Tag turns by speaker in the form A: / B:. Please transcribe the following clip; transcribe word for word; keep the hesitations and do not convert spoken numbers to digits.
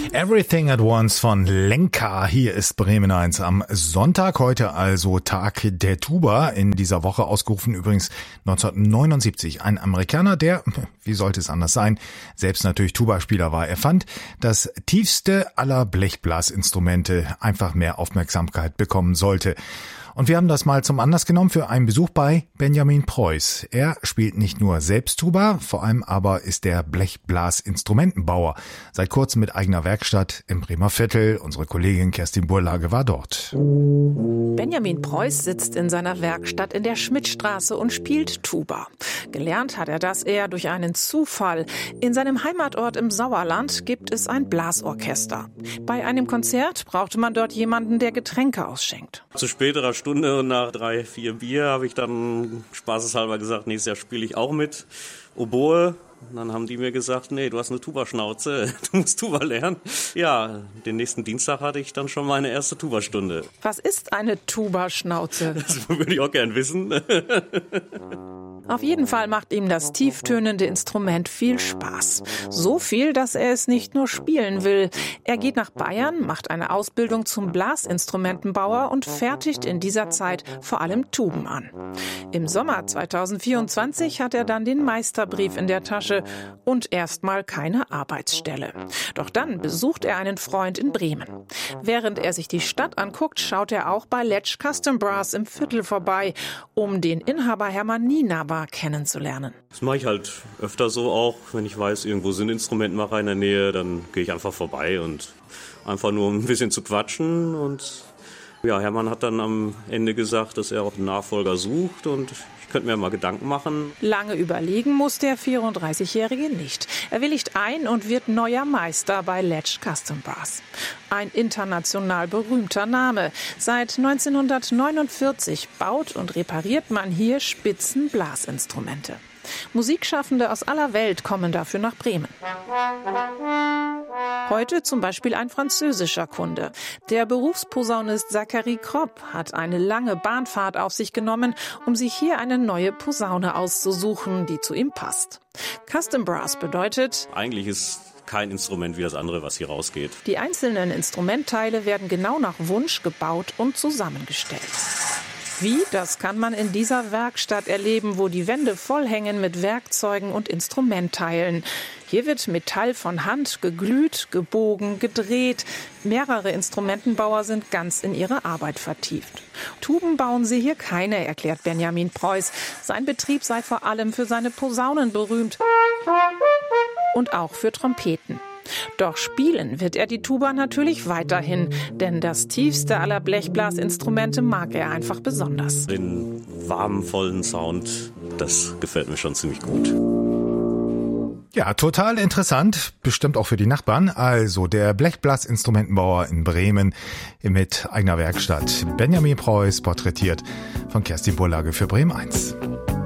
A: Everything at Once von Lenka. Hier ist Bremen eins am Sonntag, heute also Tag der Tuba. In dieser Woche ausgerufen übrigens neunzehnhundertneunundsiebzig. Ein Amerikaner, der, wie sollte es anders sein, selbst natürlich Tuba-Spieler war. Er fand, das tiefste aller Blechblasinstrumente einfach mehr Aufmerksamkeit bekommen sollte. Und wir haben das mal zum Anlass genommen für einen Besuch bei Benjamin Preuß. Er spielt nicht nur selbst Tuba, vor allem aber ist er Blechblasinstrumentenbauer. Seit kurzem mit eigener Werkstatt im Bremer Viertel. Unsere Kollegin Kerstin Burlage war dort.
B: Benjamin Preuß sitzt in seiner Werkstatt in der Schmidtstraße und spielt Tuba. Gelernt hat er das eher durch einen Zufall. In seinem Heimatort im Sauerland gibt es ein Blasorchester. Bei einem Konzert brauchte man dort jemanden, der Getränke ausschenkt.
C: Zu späterer Stunde und nach drei, vier Bier habe ich dann spaßeshalber gesagt, nächstes Jahr spiele ich auch mit Oboe. Und dann haben die mir gesagt, nee, du hast eine Tuba-Schnauze, du musst Tuba lernen. Ja, den nächsten Dienstag hatte ich dann schon meine erste Tuba-Stunde.
B: Was ist eine Tuba-Schnauze?
C: Das würde ich auch gern wissen.
B: Auf jeden Fall macht ihm das tieftönende Instrument viel Spaß. So viel, dass er es nicht nur spielen will. Er geht nach Bayern, macht eine Ausbildung zum Blasinstrumentenbauer und fertigt in dieser Zeit vor allem Tuben an. Im Sommer zweitausendvierundzwanzig hat er dann den Meisterbrief in der Tasche und erstmal keine Arbeitsstelle. Doch dann besucht er einen Freund in Bremen. Während er sich die Stadt anguckt, schaut er auch bei Letsch Custom Brass im Viertel vorbei, um den Inhaber Hermann Nienaber kennenzulernen.
C: Das mache ich halt öfter so auch, wenn ich weiß, irgendwo sind Instrumentenmacher in der Nähe, dann gehe ich einfach vorbei und einfach nur ein bisschen zu quatschen. Und ja, Hermann hat dann am Ende gesagt, dass er auch einen Nachfolger sucht und ich könnte mir mal Gedanken machen.
B: Lange überlegen muss der vierunddreißigjährige nicht. Er willigt ein und wird neuer Meister bei Letsch Custom Brass. Ein international berühmter Name. Seit neunzehnhundertneunundvierzig baut und repariert man hier Spitzenblasinstrumente. Musikschaffende aus aller Welt kommen dafür nach Bremen. Heute zum Beispiel ein französischer Kunde. Der Berufsposaunist Zachary Kropp hat eine lange Bahnfahrt auf sich genommen, um sich hier eine neue Posaune auszusuchen, die zu ihm passt. Custom Brass bedeutet,
C: eigentlich ist kein Instrument wie das andere, was hier rausgeht.
B: Die einzelnen Instrumentteile werden genau nach Wunsch gebaut und zusammengestellt. Wie? Das kann man in dieser Werkstatt erleben, wo die Wände vollhängen mit Werkzeugen und Instrumentteilen. Hier wird Metall von Hand geglüht, gebogen, gedreht. Mehrere Instrumentenbauer sind ganz in ihre Arbeit vertieft. Tuben bauen sie hier keine, erklärt Benjamin Preuß. Sein Betrieb sei vor allem für seine Posaunen berühmt und auch für Trompeten. Doch spielen wird er die Tuba natürlich weiterhin, denn das tiefste aller Blechblasinstrumente mag er einfach besonders.
C: Den warmen, vollen Sound, das gefällt mir schon ziemlich gut.
A: Ja, total interessant, bestimmt auch für die Nachbarn. Also der Blechblasinstrumentenbauer in Bremen mit eigener Werkstatt. Benjamin Preuß porträtiert von Kerstin Burlage für Bremen eins.